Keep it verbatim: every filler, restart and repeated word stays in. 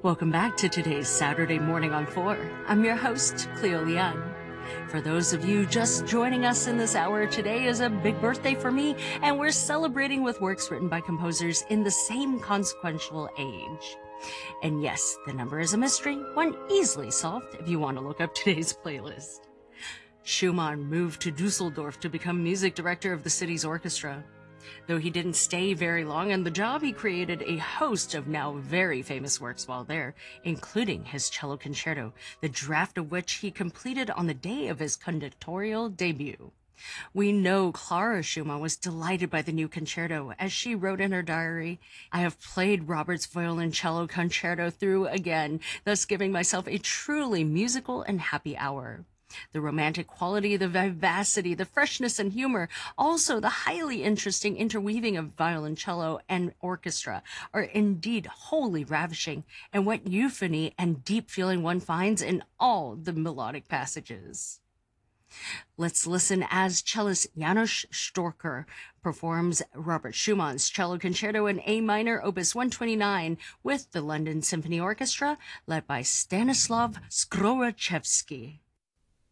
Welcome back to today's Saturday Morning on four. I'm your host, Cleo Lian. For those of you just joining us in this hour, today is a big birthday for me, and we're celebrating with works written by composers in the same consequential age. And yes, the number is a mystery, one easily solved if you want to look up today's playlist. Schumann moved to Dusseldorf to become music director of the city's orchestra. Though he didn't stay very long on the job, he created a host of now very famous works while there, including his cello concerto, the draft of which he completed on the day of his conductorial debut. We know Clara Schumann was delighted by the new concerto, as she wrote in her diary, "I have played Robert's violoncello concerto through again, thus giving myself a truly musical and happy hour. The romantic quality, the vivacity, the freshness and humor, also the highly interesting interweaving of violoncello and orchestra are indeed wholly ravishing, and what euphony and deep feeling one finds in all the melodic passages." Let's listen as cellist Janos Storker performs Robert Schumann's cello concerto in A minor, opus one twenty-nine, with the London Symphony Orchestra, led by Stanislav Skorochevsky.